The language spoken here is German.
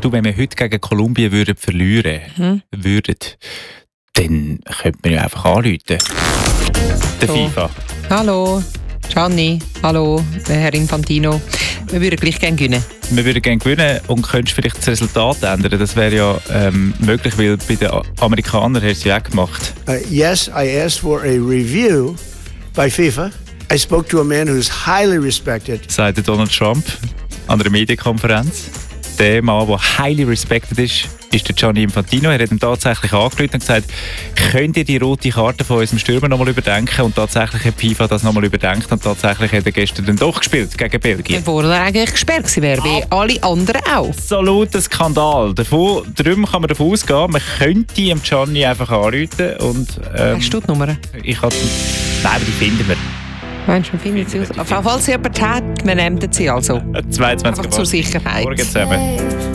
du, wenn wir heute gegen Kolumbien verlieren würden, dann könnte man ja einfach anrufen. Der FIFA. Hallo, Gianni. Hallo, Herr Infantino. Wir würden gleich gerne gewinnen. Wir würden gerne gewinnen und könntest vielleicht das Resultat ändern. Das wäre ja möglich, weil bei den Amerikanern hast du es ja auch gemacht. Yes, I asked for a review by FIFA. I spoke to a man who's highly respected. Sagte Donald Trump an einer Medienkonferenz. Der Mann, der highly respected ist der Gianni Infantino. Er hat ihn tatsächlich angerufen und gesagt, könnt ihr die rote Karte von unserem Stürmer nochmal überdenken? Und tatsächlich hat FIFA das nochmal überdenkt und tatsächlich hat er gestern dann doch gespielt gegen Belgien. Bevor er eigentlich gesperrt gewesen wäre, wie alle anderen auch. Absoluter Skandal. Darum kann man davon ausgehen, man könnte dem Gianni einfach anrufen. Und, hast du die Nummer? Ich habe nein, aber die finden wir. Meinst du, wir finden sie aus? Falls sie jemand hat, wir nehmen sie also. 22 Einfach zur Sicherheit. Morgen zusammen.